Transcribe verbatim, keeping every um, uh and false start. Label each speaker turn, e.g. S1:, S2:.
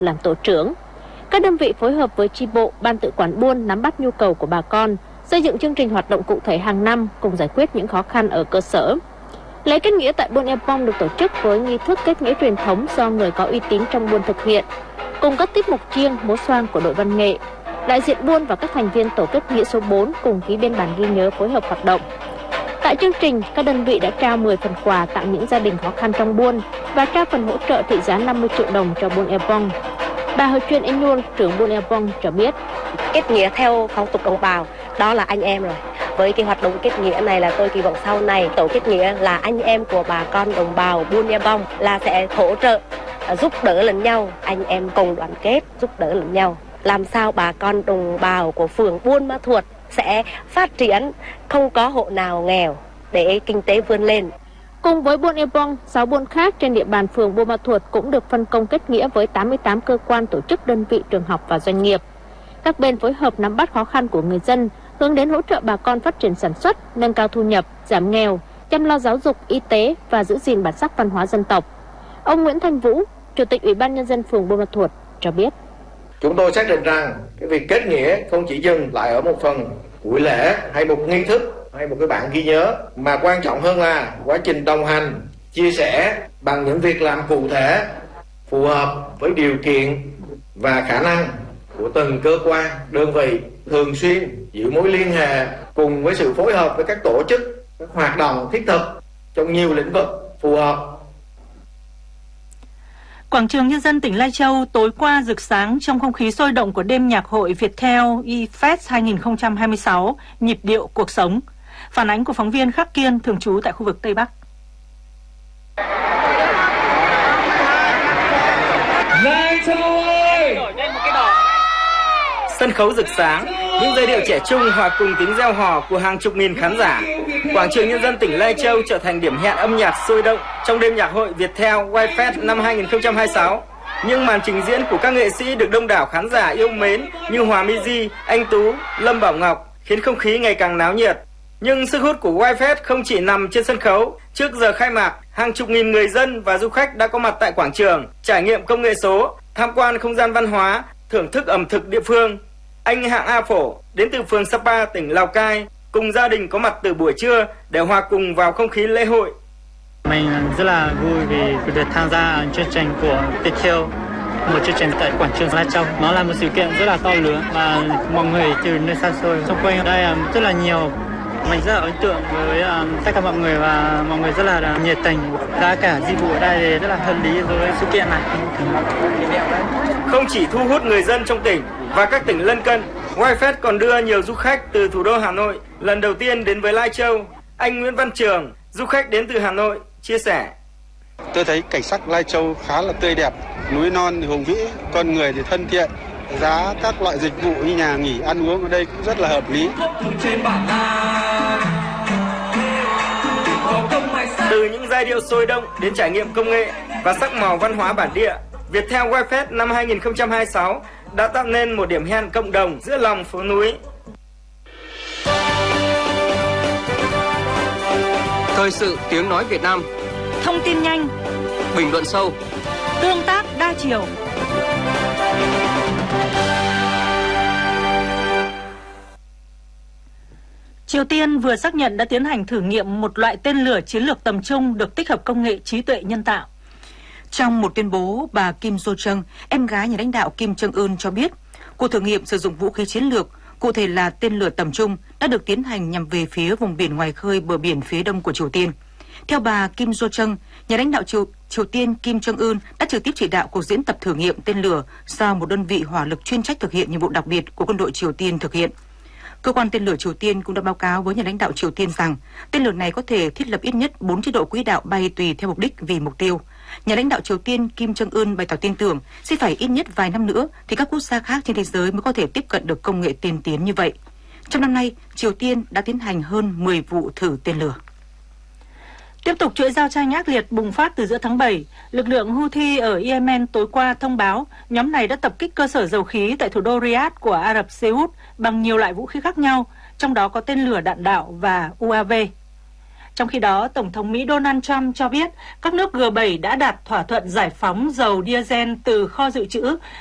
S1: làm tổ trưởng. Các đơn vị phối hợp với chi bộ, ban tự quản buôn nắm bắt nhu cầu của bà con, xây dựng chương trình hoạt động cụ thể hàng năm cùng giải quyết những khó khăn ở cơ sở. Lễ kết nghĩa tại Buôn Ea Pong được tổ chức với nghi thức kết nghĩa truyền thống do người có uy tín trong buôn thực hiện, cùng các tiết mục chiêng, múa xoang của đội văn nghệ. Đại diện buôn và các thành viên tổ kết nghĩa số bốn cùng ký biên bản ghi nhớ phối hợp hoạt động. Tại chương trình, các đơn vị đã trao mười phần quà tặng những gia đình khó khăn trong buôn và trao phần hỗ trợ trị giá năm mươi triệu đồng cho Buôn Ea Pong. Bà Hồ Chuyên Anh Nuôn, trưởng Buôn Ea Pong cho biết,
S2: kết nghĩa theo phong tục đồng bào, đó là anh em rồi. Với cái hoạt động kết nghĩa này là tôi kỳ vọng sau này tổ kết nghĩa là anh em của bà con đồng bào Buôn Ea Pong là sẽ hỗ trợ, giúp đỡ lẫn nhau, anh em cùng đoàn kết giúp đỡ lẫn nhau. Làm sao bà con đồng bào của phường Buôn Ma Thuột sẽ phát triển, không có hộ nào nghèo để kinh tế vươn lên.
S1: Cùng với Buôn Ea Pong, sáu buôn khác trên địa bàn phường Buôn Ma Thuột cũng được phân công kết nghĩa với tám mươi tám cơ quan, tổ chức, đơn vị, trường học và doanh nghiệp. Các bên phối hợp nắm bắt khó khăn của người dân, hướng đến hỗ trợ bà con phát triển sản xuất, nâng cao thu nhập, giảm nghèo, chăm lo giáo dục, y tế và giữ gìn bản sắc văn hóa dân tộc. Ông Nguyễn Thanh Vũ, Chủ tịch Ủy ban Nhân dân phường Buôn Ma Thuột cho biết.
S3: Chúng tôi xác định rằng cái việc kết nghĩa không chỉ dừng lại ở một phần buổi lễ hay một nghi thức hay một cái bản ghi nhớ, mà quan trọng hơn là quá trình đồng hành, chia sẻ bằng những việc làm cụ thể phù hợp với điều kiện và khả năng của từng cơ quan, đơn vị, thường xuyên giữ mối liên hệ cùng với sự phối hợp với các tổ chức, các hoạt động thiết thực trong nhiều lĩnh vực phù hợp.
S4: Quảng trường Nhân dân tỉnh Lai Châu tối qua rực sáng trong không khí sôi động của đêm nhạc hội Viettel eFest hai không hai sáu, nhịp điệu cuộc sống. Phản ánh của phóng viên Khắc Kiên thường trú tại khu vực Tây Bắc.
S5: Lai Châu ơi! Sân khấu rực sáng, những giai điệu trẻ trung hòa cùng tiếng reo hò của hàng chục nghìn khán giả. Quảng trường Nhân dân tỉnh Lai Châu trở thành điểm hẹn âm nhạc sôi động trong đêm nhạc hội Viettel eFest năm hai không hai sáu. Nhưng màn trình diễn của các nghệ sĩ được đông đảo khán giả yêu mến như Hòa Miji, Anh Tú, Lâm Bảo Ngọc khiến không khí ngày càng náo nhiệt. Nhưng sức hút của eFest không chỉ nằm trên sân khấu. Trước giờ khai mạc, hàng chục nghìn người dân và du khách đã có mặt tại quảng trường, trải nghiệm công nghệ số, tham quan không gian văn hóa, thưởng thức ẩm thực địa phương. Anh Hạng A Phổ đến từ phường Sapa, tỉnh Lào Cai, cùng gia đình có mặt từ buổi trưa để hòa cùng vào không khí lễ hội.
S6: Mình rất là vui vì được tham gia chương trình của Viettel, một chương trình tại quảng trường Lai Châu. Nó là một sự kiện rất là to lớn và mọi người từ nơi xa xôi xung quanh ở đây rất là nhiều. Mình rất là ấn tượng với uh, tất cả mọi người và mọi người rất là nhiệt tình. Giá cả dịch vụ ở đây rất là hợp lý với sự kiện này.
S5: Không chỉ thu hút người dân trong tỉnh và các tỉnh lân cận, eFest còn đưa nhiều du khách từ thủ đô Hà Nội lần đầu tiên đến với Lai Châu. Anh Nguyễn Văn Trường, du khách đến từ Hà Nội, chia sẻ.
S7: Tôi thấy cảnh sắc Lai Châu khá là tươi đẹp, núi non thì hùng vĩ, con người thì thân thiện. Giá các loại dịch vụ như nhà nghỉ, ăn uống ở đây cũng rất là hợp lý.
S5: Từ những giai điệu sôi động đến trải nghiệm công nghệ và sắc màu văn hóa bản địa, Viettel eFest năm hai không hai sáu đã tạo nên một điểm hẹn cộng đồng giữa lòng phố núi.
S8: Thời sự tiếng nói Việt Nam.
S4: Thông tin nhanh,
S8: bình luận sâu,
S4: tương tác đa chiều. Triều Tiên vừa xác nhận đã tiến hành thử nghiệm một loại tên lửa chiến lược tầm trung được tích hợp công nghệ trí tuệ nhân tạo. Trong một tuyên bố, bà Kim Jo-chung, em gái nhà lãnh đạo Kim Jong-un cho biết, cuộc thử nghiệm sử dụng vũ khí chiến lược, cụ thể là tên lửa tầm trung, đã được tiến hành nhằm về phía vùng biển ngoài khơi bờ biển phía đông của Triều Tiên. Theo bà Kim Jo-chung, nhà lãnh đạo Triều, Triều Tiên Kim Jong-un đã trực tiếp chỉ đạo cuộc diễn tập thử nghiệm tên lửa do một đơn vị hỏa lực chuyên trách thực hiện nhiệm vụ đặc biệt của quân đội Triều Tiên thực hiện. Cơ quan tên lửa Triều Tiên cũng đã báo cáo với nhà lãnh đạo Triều Tiên rằng tên lửa này có thể thiết lập ít nhất bốn chế độ quỹ đạo bay tùy theo mục đích vì mục tiêu. Nhà lãnh đạo Triều Tiên Kim Jong-un bày tỏ tin tưởng sẽ phải ít nhất vài năm nữa thì các quốc gia khác trên thế giới mới có thể tiếp cận được công nghệ tiên tiến như vậy. Trong năm nay, Triều Tiên đã tiến hành hơn mười vụ thử tên lửa. Tiếp tục chuỗi giao tranh ác liệt bùng phát từ giữa tháng bảy, lực lượng Houthi ở Yemen tối qua thông báo nhóm này đã tập kích cơ sở dầu khí tại thủ đô Riyadh của Ả Rập Xê Út bằng nhiều loại vũ khí khác nhau, trong đó có tên lửa đạn đạo và u a vê. Trong khi đó, Tổng thống Mỹ Donald Trump cho biết các nước G bảy đã đạt thỏa thuận giải phóng dầu diesel từ kho dự trữ